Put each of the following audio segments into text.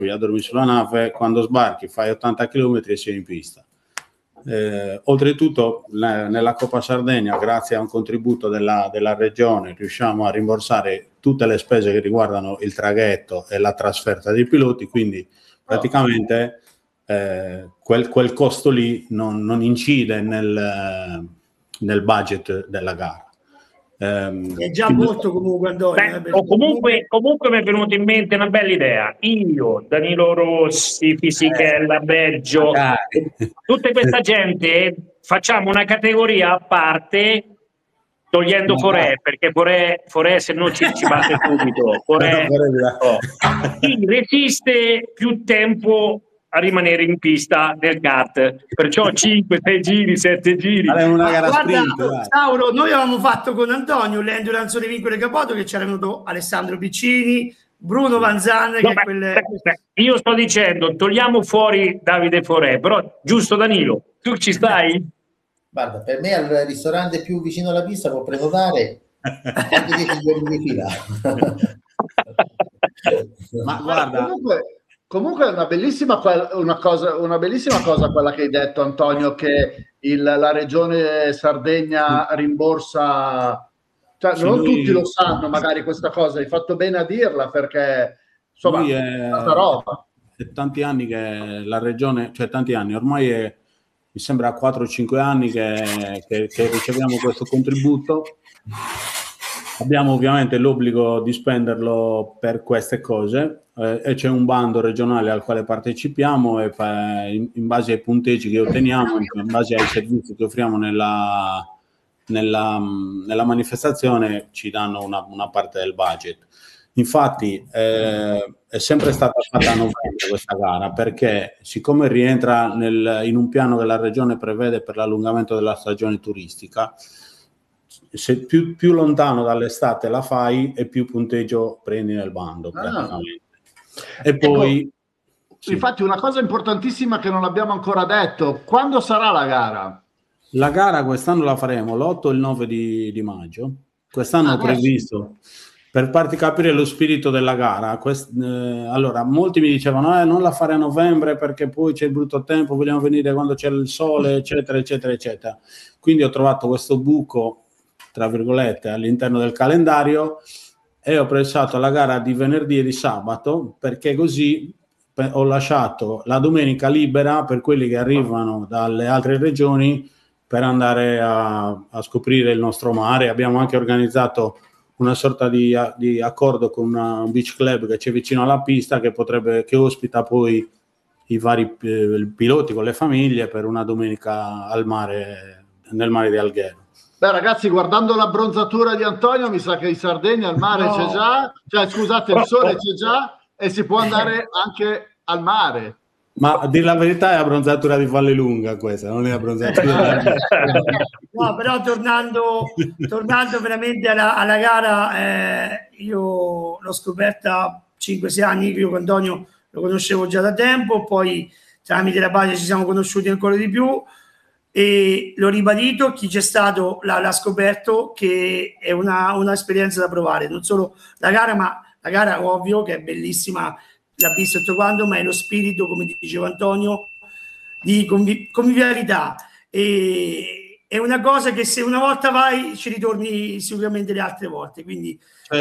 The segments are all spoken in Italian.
dormi sulla nave, quando sbarchi fai 80 km e sei in pista. Oltretutto nella Coppa Sardegna, grazie a un contributo della regione, riusciamo a rimborsare tutte le spese che riguardano il traghetto e la trasferta dei piloti, quindi praticamente quel costo lì non incide nel budget della gara. È già molto comunque, Antonio. Comunque mi è venuta in mente una bella idea. Io, Danilo Rossi, Fisichella, Beggio, tutta questa gente, facciamo una categoria a parte, togliendo Forè, perché Forè se no ci batte subito. Forè, chi resiste più tempo a rimanere in pista nel kart, perciò 5, 6 giri, 7 giri. Una gara guarda, sprint, Sauro, noi avevamo fatto con Antonio l'Endurance di Vincolo e Capoto, che c'era venuto Alessandro Piccini, Bruno Vanzan, io sto dicendo, togliamo fuori Davide Forè, però giusto Danilo, tu ci stai? Guarda, per me al ristorante più vicino alla pista può prenotare anche 10 giorni di fila. Ma guarda, comunque è una bellissima cosa quella che hai detto, Antonio, che la regione Sardegna rimborsa, cioè non tutti lo sanno magari questa cosa, hai fatto bene a dirla, perché insomma è tanta roba. È tanti anni che la regione, cioè tanti anni, ormai mi sembra 4 o 5 anni che riceviamo questo contributo. Abbiamo ovviamente l'obbligo di spenderlo per queste cose e c'è un bando regionale al quale partecipiamo e in base ai punteggi che otteniamo, in base ai servizi che offriamo nella manifestazione, ci danno una parte del budget. Infatti è sempre stata fatta a novembre questa gara, perché siccome rientra in un piano che la regione prevede per l'allungamento della stagione turistica, se più lontano dall'estate la fai e più punteggio prendi nel bando praticamente. E poi sì. Infatti una cosa importantissima che non abbiamo ancora detto: quando sarà la gara? La gara quest'anno la faremo l'8 e il 9 di maggio. Quest'anno ho previsto, per farti capire lo spirito della gara, allora molti mi dicevano non la fare a novembre perché poi c'è il brutto tempo, vogliamo venire quando c'è il sole, eccetera eccetera eccetera. Quindi ho trovato questo buco, tra virgolette, all'interno del calendario e ho pensato alla gara di venerdì e di sabato, perché così ho lasciato la domenica libera per quelli che arrivano dalle altre regioni per andare a scoprire il nostro mare. Abbiamo anche organizzato una sorta di accordo con un beach club che c'è vicino alla pista, che ospita poi i vari piloti con le famiglie per una domenica al mare, nel mare di Alghero. Beh, ragazzi, guardando l'abbronzatura di Antonio, mi sa che in Sardegna il mare c'è già, cioè scusate, il sole c'è già e si può andare anche al mare. Ma a dire la verità è abbronzatura di Vallelunga questa, non è abbronzatura. No, però tornando veramente alla gara, io l'ho scoperta 5-6 anni, io con Antonio lo conoscevo già da tempo, poi tramite la pagina ci siamo conosciuti ancora di più. E l'ho ribadito, chi c'è stato l'ha scoperto che è una esperienza da provare, non solo la gara, ma la gara ovvio che è bellissima, la pista tutto quanto, ma è lo spirito, come diceva Antonio, di convivialità, e è una cosa che se una volta vai ci ritorni sicuramente le altre volte, quindi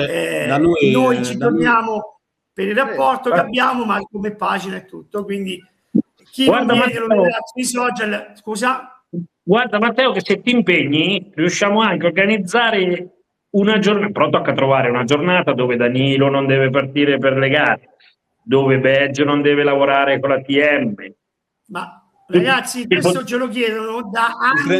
noi ci torniamo per il rapporto che abbiamo, ma come pagina e tutto, quindi chi non viene lo vedrà sui social. Scusa? Guarda Matteo, che se ti impegni riusciamo anche a organizzare una giornata, però tocca trovare una giornata dove Danilo non deve partire per le gare, dove Beggio non deve lavorare con la TM. Ma ragazzi, questo ce lo chiedono da anni.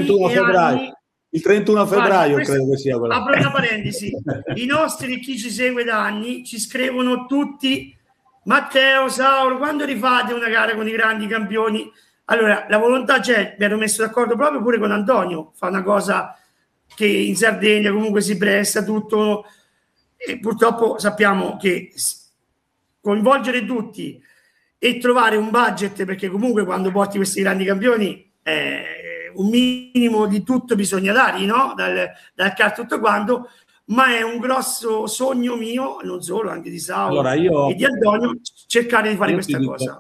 Il 31 febbraio credo che sia quello. Apro una parentesi. I nostri, chi ci segue da anni, ci scrivono tutti: Matteo, Sauro, quando rifate una gara con i grandi campioni? Allora, la volontà c'è, mi ero messo d'accordo proprio pure con Antonio, fa una cosa che in Sardegna comunque si presta tutto, e purtroppo sappiamo che coinvolgere tutti e trovare un budget, perché comunque quando porti questi grandi campioni un minimo di tutto bisogna dargli, no? Dal kart tutto quanto, ma è un grosso sogno mio, non solo, anche di Saulo Allora, io- e di Antonio, cercare di fare Io questa ti dico- cosa.